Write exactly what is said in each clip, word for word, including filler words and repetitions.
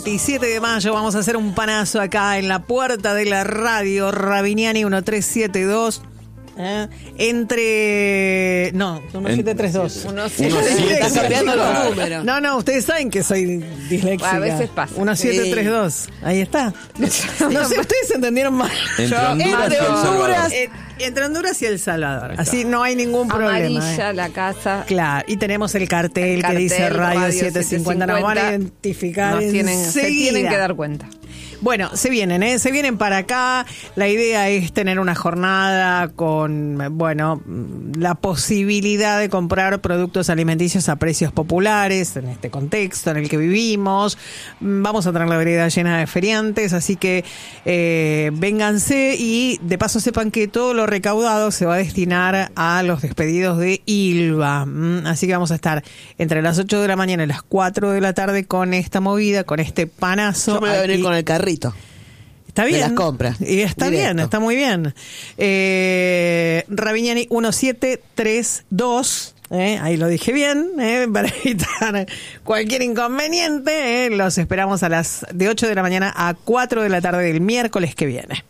veintisiete de mayo vamos a hacer un panazo acá en la puerta de la radio Rabiniani uno tres siete dos. ¿Eh? Entre. No, uno siete tres dos. uno siete tres dos. Estás cambiando los números. No, no, ustedes saben que soy disléxica. A veces pasa. uno siete tres dos. Sí. Ahí está. No sé, ustedes entendieron mal. Entre Yo, Honduras, entre y El Honduras, eh, entre Honduras y El Salvador. Así no hay ningún problema. Amarilla eh. la casa. Claro, y tenemos el cartel, el cartel que dice Radio, Radio setecientos cincuenta. Nos van a identificar. Nos tienen, se tienen que dar cuenta. Bueno, se vienen, ¿eh? Se vienen para acá. La idea es tener una jornada con, bueno, la posibilidad de comprar productos alimenticios a precios populares en este contexto en el que vivimos. Vamos a tener la vereda llena de feriantes, así que eh, vénganse y de paso sepan que todo lo recaudado se va a destinar a los despedidos de ILVA. Así que vamos a estar entre las ocho de la mañana y las cuatro de la tarde con esta movida, con este panazo. Yo me voy a venir aquí. con el carrito. Está bien. De las compras. Y está Directo. bien, está muy bien. Eh, Rabiniani uno siete tres dos. Eh, ahí lo dije bien, eh, para evitar cualquier inconveniente. Eh, los esperamos a las de ocho de la mañana a cuatro de la tarde del miércoles que viene.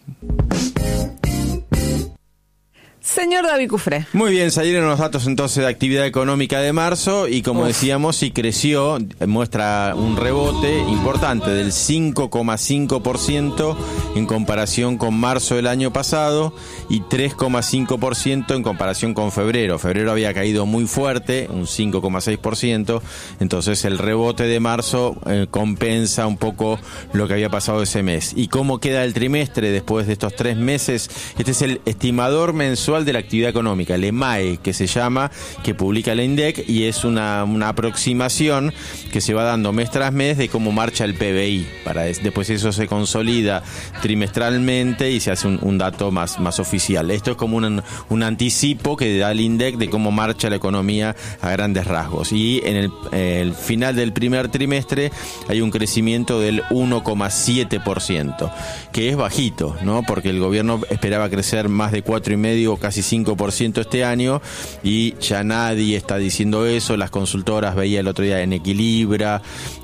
Señor David Cufré. Muy bien, salieron los datos entonces de actividad económica de marzo y como Uf. decíamos, sí creció, muestra un rebote importante del cinco coma cinco por ciento en comparación con marzo del año pasado y tres coma cinco por ciento en comparación con febrero. Febrero había caído muy fuerte, un cinco coma seis por ciento, entonces el rebote de marzo eh, compensa un poco lo que había pasado ese mes. ¿Y cómo queda el trimestre después de estos tres meses? Este es el estimador mensual de la actividad económica, el E M A E, que se llama, que publica la INDEC, y es una, una aproximación que se va dando mes tras mes de cómo marcha el P B I. Para des, después eso se consolida trimestralmente y se hace un, un dato más, más oficial. Esto es como un, un anticipo que da el INDEC de cómo marcha la economía a grandes rasgos. Y en el, eh, el final del primer trimestre hay un crecimiento del uno coma siete por ciento, que es bajito, ¿no? Porque el gobierno esperaba crecer más de cuatro y medio o casi cinco por ciento este año y ya nadie está diciendo eso. Las consultoras, veía el otro día en Equilibra,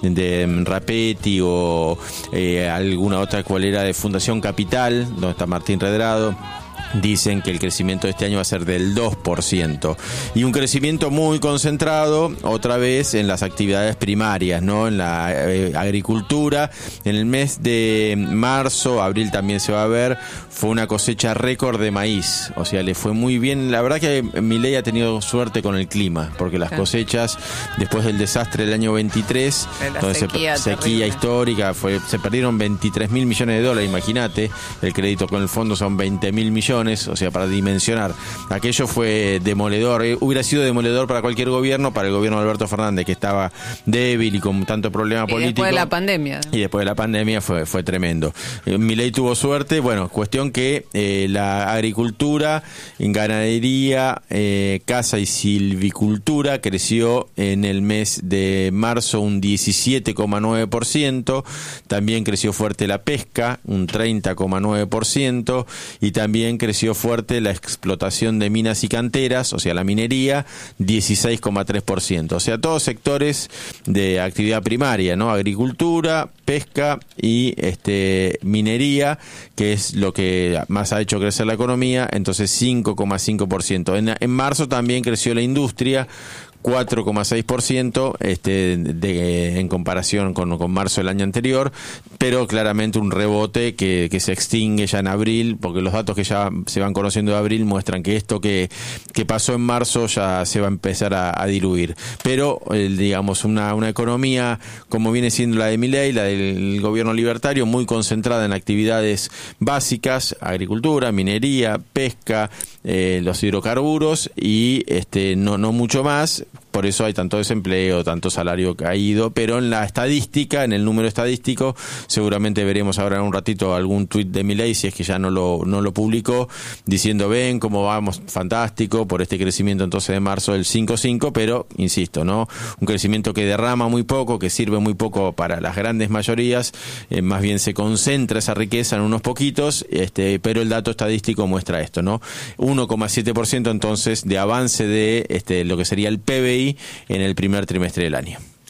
de Rapeti o eh, alguna otra cual era de Fundación Capital, donde está Martín Redrado, dicen que el crecimiento de este año va a ser del dos por ciento y un crecimiento muy concentrado otra vez en las actividades primarias, ¿no? En la eh, agricultura. En el mes de marzo, abril también se va a ver, fue una cosecha récord de maíz, o sea, le fue muy bien. La verdad que Milei ha tenido suerte con el clima, porque las claro. cosechas después del desastre del año veintitrés, donde sequía, se, sequía histórica, fue, se perdieron veintitrés mil millones de dólares, imagínate, el crédito con el fondo son veinte mil millones. O sea, para dimensionar, aquello fue demoledor, eh, hubiera sido demoledor para cualquier gobierno, para el gobierno de Alberto Fernández, que estaba débil y con tanto problema y político. Después de la pandemia. Y después de la pandemia fue, fue tremendo. Eh, Milei tuvo suerte, bueno, cuestión que eh, la agricultura, en ganadería, eh, caza y silvicultura creció en el mes de marzo un diecisiete coma nueve por ciento, también creció fuerte la pesca, un treinta coma nueve por ciento, y también creció fuerte la explotación de minas y canteras, o sea, la minería, dieciséis coma tres por ciento. O sea, todos sectores de actividad primaria, ¿no? Agricultura, pesca y este minería, que es lo que más ha hecho crecer la economía, entonces cinco coma cinco por ciento. En, en marzo también creció la industria, cuatro coma seis por ciento este, de, en comparación con, con marzo del año anterior, pero claramente un rebote que, que se extingue ya en abril, porque los datos que ya se van conociendo de abril muestran que esto que, que pasó en marzo ya se va a empezar a, a diluir. Pero, eh, digamos, una, una economía como viene siendo la de Milei, la del gobierno libertario, muy concentrada en actividades básicas, agricultura, minería, pesca, eh, los hidrocarburos y este no, no mucho más. Por eso hay tanto desempleo, tanto salario caído, pero en la estadística, en el número estadístico, seguramente veremos ahora en un ratito algún tuit de Milei, si es que ya no lo no lo publicó, diciendo, ven cómo vamos, fantástico, por este crecimiento entonces de marzo del cinco coma cinco, pero, insisto, ¿no? Un crecimiento que derrama muy poco, que sirve muy poco para las grandes mayorías, eh, más bien se concentra esa riqueza en unos poquitos, este, pero el dato estadístico muestra esto, ¿no? uno coma siete por ciento entonces de avance de este lo que sería el P B I en el primer trimestre del año.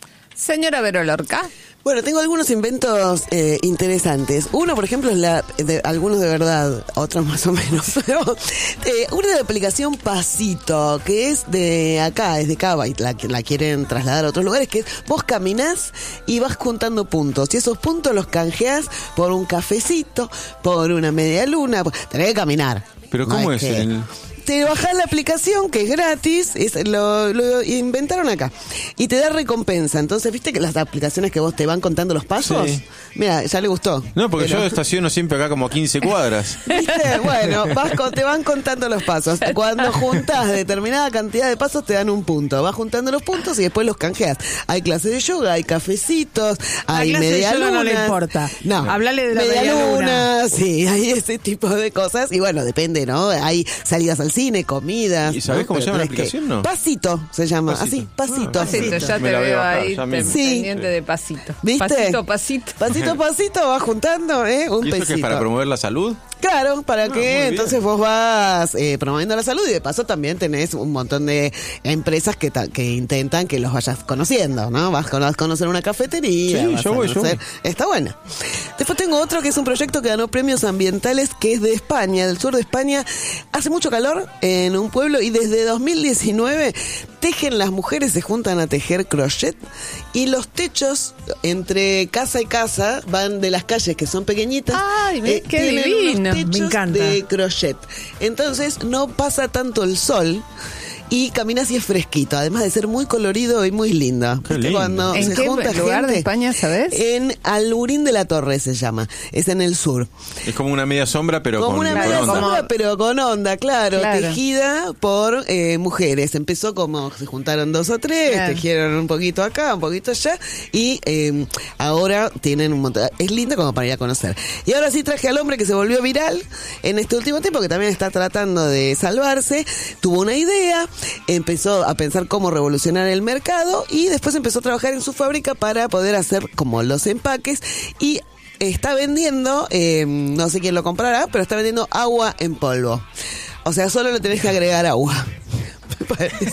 Señora Vero Lorca. Bueno, tengo algunos inventos eh, interesantes. Uno, por ejemplo, es la de algunos de verdad, otros más o menos. Pero, eh, una de la aplicación Pasito, que es de acá, es de Cava, y la, la quieren trasladar a otros lugares, que es vos caminás y vas juntando puntos. Y esos puntos los canjeás por un cafecito, por una media luna. Tenés que caminar. ¿Pero cómo No es? que- el- Te bajás la aplicación, que es gratis, es, lo, lo inventaron acá, y te da recompensa. Entonces, ¿viste que las aplicaciones que vos te van contando los pasos? Sí. Mira, ya le gustó. No, porque Pero- yo estaciono siempre acá como a quince cuadras. ¿Viste? Bueno, vas con- te van contando los pasos. Cuando juntas determinada cantidad de pasos te dan un punto. Vas juntando los puntos y después los canjeas. Hay clases de yoga, hay cafecitos, La hay clase de media yoga luna. no le importa. No. Hablale de la media media luna. luna. Sí, hay ese tipo de cosas. Y bueno, depende, ¿no? Hay salidas al cine, comidas. ¿Y sabés ¿no? cómo se Pero llama la tenés que- aplicación, no? Pasito se llama. Pasito. Así, pasito. Ah, Pasito, ya Me te la voy a veo bajar, ahí ya te- mismo. Sí. pendiente de pasito. ¿Viste? Pasito, pasito. Pasito, pasito, vas juntando, ¿eh? Un ¿Y eso pesito. qué es para promover la salud? Claro, para Ah, muy que bien. entonces vos vas eh, promoviendo la salud y de paso también tenés un montón de empresas que, ta- que intentan que los vayas conociendo, ¿no? Vas, con- vas a conocer una cafetería, Sí, vas yo a voy, yo conocer- voy. Está buena. Después tengo otro que es un proyecto que ganó premios ambientales, que es de España, del sur de España. Hace mucho calor en un pueblo y desde dos mil diecinueve tejen las mujeres, se juntan a tejer crochet y los techos entre casa y casa van de las calles que son pequeñitas. Ay, mirá qué tienen divino. unos Me techos encanta. de crochet. Entonces no pasa tanto el sol y caminas y es fresquito, además de ser muy colorido y muy lindo. Qué ¿Viste? lindo. Cuando ¿En se qué junta lugar de gente? España, sabés? En Alburín de la Torre se llama, es en el sur. Es como una media sombra, pero Como con, una con media onda. sombra, pero con onda, claro, Claro. tejida por eh, mujeres. Empezó como, se juntaron dos o tres, Claro. tejieron un poquito acá, un poquito allá, y eh, ahora tienen un montón. Es linda como para ir a conocer. Y ahora sí traje al hombre que se volvió viral en este último tiempo, que también está tratando de salvarse. Tuvo una idea, empezó a pensar cómo revolucionar el mercado, y después empezó a trabajar en su fábrica para poder hacer como los empaques, y está vendiendo, eh, no sé quién lo comprará, pero está vendiendo agua en polvo. O sea, solo le tenés que agregar agua. Me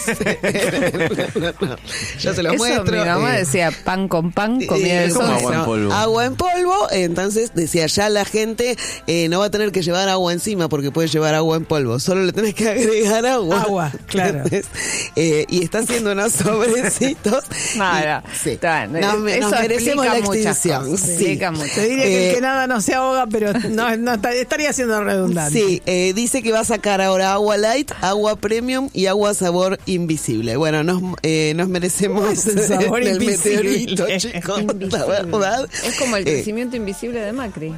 parece. No, no, no. Yo se lo Eso muestro. mi mamá eh, decía pan con pan, comida eh, de ¿cómo soja. agua en polvo? Agua en polvo, entonces decía, ya la gente eh, no va a tener que llevar agua encima porque puede llevar agua en polvo, solo le tenés que agregar agua. Agua, claro. ¿Entendés? Eh, y está haciendo unos sobrecitos. Nada, Y- sí. está bien. Nos, me- nos Eso merecemos la explica muchas extinción. cosas, Sí. explica mucho. Te diría que Eh, el que nada no se ahoga, pero no, no está- estaría siendo redundante. Sí, eh, dice que va a sacar ahora agua light, agua premium y agua sabor invisible. Bueno, nos, eh, nos merecemos Es el sabor del invisible. meteorito, chicos, la verdad. Es como el Eh, crecimiento invisible de Macri.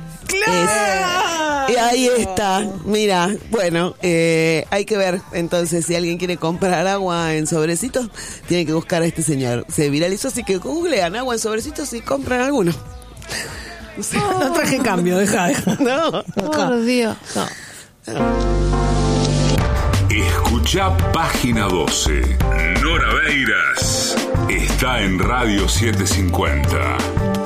¡Claro! Y ahí está, mira, bueno, eh, hay que ver, entonces, si alguien quiere comprar agua en sobrecitos, tiene que buscar a este señor. Se viralizó, así que googlean agua en sobrecitos y compran alguno. O sea, No traje cambio, deja, deja. no, Por Dios. Escucha Página doce. Nora Beiras está en Radio setecientos cincuenta.